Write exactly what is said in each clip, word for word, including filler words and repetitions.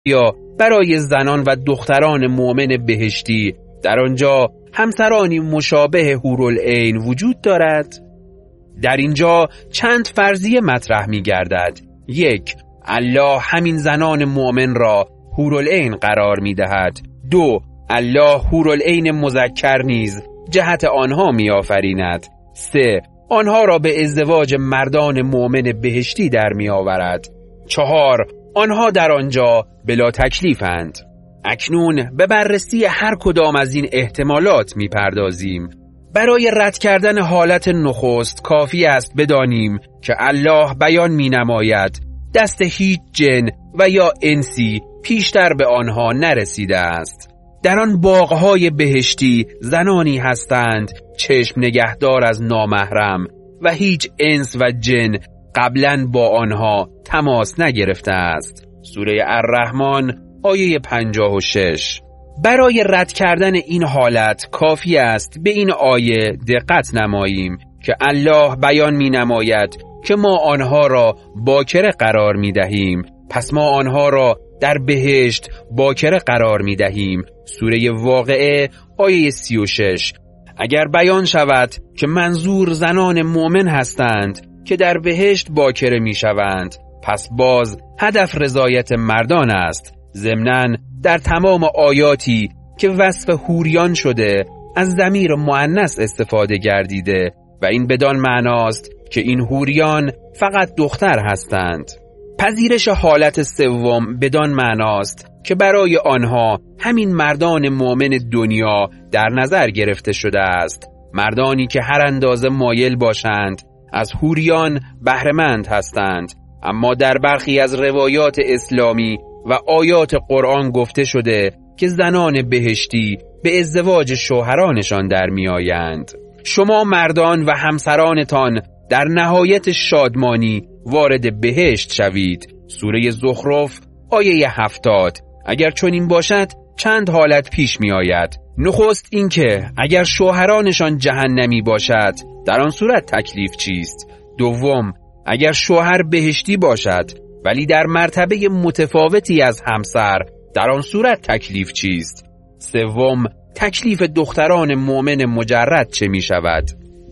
یا برای زنان و دختران مؤمن بهشتی در آنجا همسرانی مشابه حورالعین وجود دارد؟ در اینجا چند فرضیه مطرح می گردد. یک، الله همین زنان مؤمن را حورالعین قرار می دهد. دو، الله حورالعین مذکر نیز جهت آنها می آفریند. سه، آنها را به ازدواج مردان مؤمن بهشتی در می آورد. چهار، آنها در آنجا بلا تکلیفند. اکنون به بررسی هر کدام از این احتمالات می پردازیم. برای رد کردن حالت نخست کافی است بدانیم که الله بیان می نماید دست هیچ جن و یا انسی پیشتر به آنها نرسیده است. در آن باغهای بهشتی زنانی هستند چشم نگهدار از نامحرم و هیچ انس و جن قبلا با آنها تماس نگرفته است. سوره الرحمن آیه پنجاه و شش. برای رد کردن این حالت کافی است به این آیه دقت نماییم که الله بیان می نماید که ما آنها را باکره قرار می دهیم، پس ما آنها را در بهشت باکره قرار می دهیم. سوره واقعه آیه سی و شش. اگر بیان شود که منظور زنان مؤمن هستند که در بهشت باکره می شوند، پس باز هدف رضایت مردان است. ضمناً در تمام آیاتی که وصف حوریان شده از ضمیر مؤنث استفاده گردیده و این بدان معناست که این حوریان فقط دختر هستند. پذیرش حالت سوم بدان معناست که برای آنها همین مردان مؤمن دنیا در نظر گرفته شده است، مردانی که هر اندازه مایل باشند از حوریان بهره‌مند هستند. اما در برخی از روایات اسلامی و آیات قرآن گفته شده که زنان بهشتی به ازدواج شوهرانشان در می آیند. شما مردان و همسرانتان در نهایت شادمانی وارد بهشت شوید. سوره زخرف آیه هفتاد. اگر چنین باشد چند حالت پیش می آید. نخست اینکه اگر شوهرانشان جهنمی باشد در آن صورت تکلیف چیست؟ دوم، اگر شوهر بهشتی باشد ولی در مرتبه متفاوتی از همسر در آن صورت تکلیف چیست؟ سوم، تکلیف دختران مؤمن مجرد چه می شود؟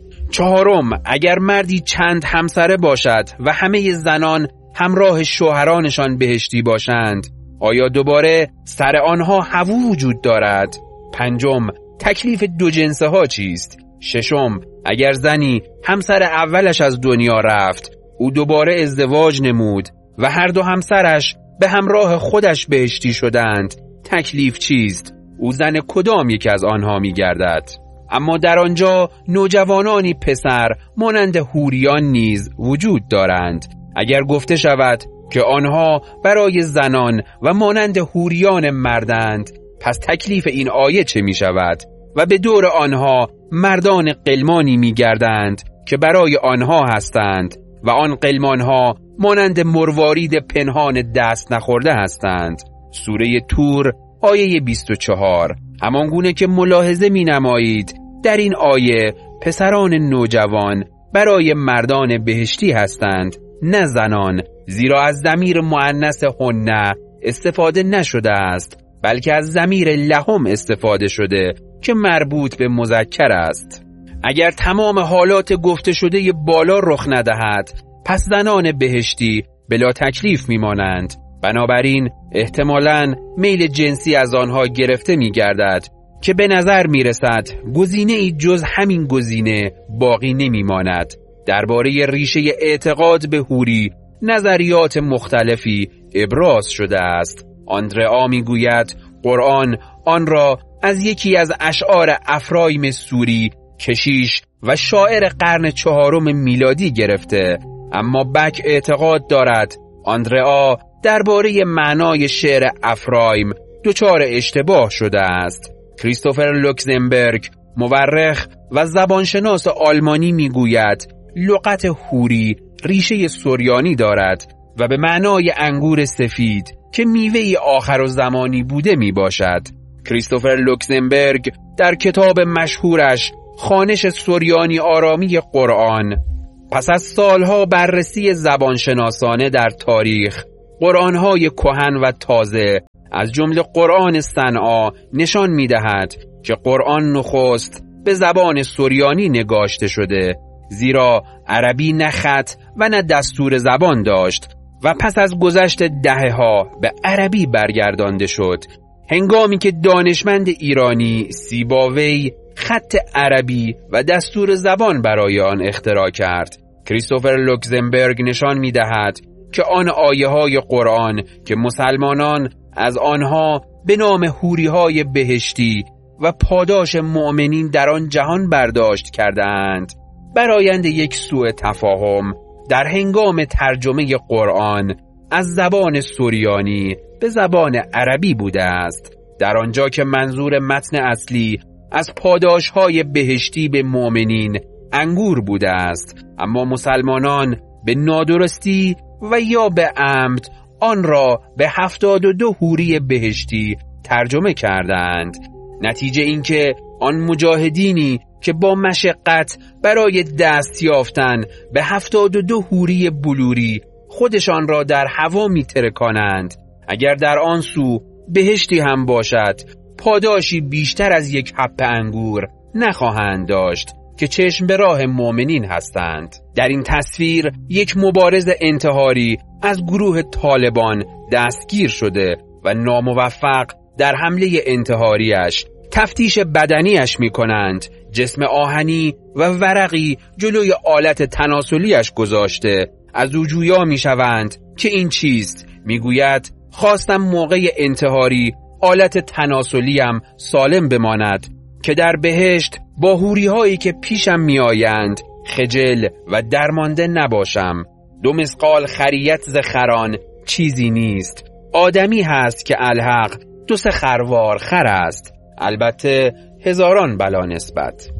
چهارم، اگر مردی چند همسره باشد و همه زنان همراه شوهرانشان بهشتی باشند، آیا دوباره سر آنها هوو وجود دارد؟ پنجم، تکلیف دو جنسه ها چیست؟ ششم، اگر زنی همسر اولش از دنیا رفت، او دوباره ازدواج نمود و هر دو همسرش به همراه خودش بهشتی شدند، تکلیف چیست؟ او زن کدام یک از آنها می گردد؟ اما در آنجا نوجوانانی پسر مانند حوریان نیز وجود دارند. اگر گفته شود که آنها برای زنان و مانند حوریان مردند، پس تکلیف این آیه چه می شود؟ و به دور آنها مردان قلمانی می گردند که برای آنها هستند و آن قلمانها مانند مروارید پنهان دست نخورده هستند. سوره تور آیه بیست و چهار. همانگونه که ملاحظه می نمایید در این آیه پسران نوجوان برای مردان بهشتی هستند نه زنان، زیرا از ضمیر مؤنث هن استفاده نشده است بلکه از ضمیر لهم استفاده شده که مربوط به مذکر است. اگر تمام حالات گفته شده بالا رخ ندهد، پس زنان بهشتی بلا تکلیف میمانند. بنابراین احتمالاً میل جنسی از آنها گرفته میگردد که به نظر میرسد گزینه ای جز همین گزینه باقی نمیماند. درباره ریشه اعتقاد به حوری نظریات مختلفی ابراز شده است. آندرئا میگوید قرآن آن را از یکی از اشعار افرایم سوری، کشیش و شاعر قرن چهارم میلادی گرفته، اما بک اعتقاد دارد آندرئا درباره معنای شعر افرایم دچار اشتباه شده است. کریستوفر لوکزنبرگ مورخ و زبانشناس آلمانی میگوید لغت حوری ریشه سریانی دارد و به معنای انگور سفید که میوه آخر زمانی بوده می باشد. کریستوفر لوکزنبرگ در کتاب مشهورش خوانش سریانی آرامی قرآن پس از سالها بررسی زبانشناسانه در تاریخ قرآن‌های کهن و تازه از جمله قرآن صنعا نشان می‌دهد که قرآن نخست به زبان سریانی نگاشته شده، زیرا عربی نه خط و نه دستور زبان داشت و پس از گذشت دهه‌ها به عربی برگردانده شد، هنگامی که دانشمند ایرانی سیباوی خط عربی و دستور زبان برای آن اختراع کرد. کریستوفر لوکزنبرگ نشان می‌دهد که آن آیه‌های قرآن که مسلمانان از آنها به نام حوری‌های بهشتی و پاداش مؤمنین در آن جهان برداشت کردند، برآیند یک سوء تفاهم در هنگام ترجمه قرآن از زبان سریانی به زبان عربی بوده است، در آنجا که منظور متن اصلی از پاداش‌های بهشتی به مؤمنین انگور بوده است، اما مسلمانان به نادرستی و یا به عمد آن را به هفتاد و دو حوری بهشتی ترجمه کردند. نتیجه این که آن مجاهدینی که با مشقت برای دست یافتن به هفتاد و دو حوری بلوری خودشان را در هوا می ترکانند، اگر در آن سو بهشتی هم باشد پاداشی بیشتر از یک حب انگور نخواهند داشت که چشم به راه مؤمنین هستند. در این تصویر یک مبارز انتحاری از گروه طالبان دستگیر شده و ناموفق در حمله انتحاریش تفتیش بدنیش می کنند. جسم آهنی و ورقی جلوی آلت تناسلیش گذاشته از او جویا می شوند که این چیست؟ می گوید خواستم موقع انتحاری آلت تناسلیم سالم بماند که در بهشت با حوری هایی که پیشم می آیند خجل و درمانده نباشم. دو مسقال خریت ز خران چیزی نیست، آدمی هست که الحق دو سه خروار خر است، البته هزاران بلا نسبت.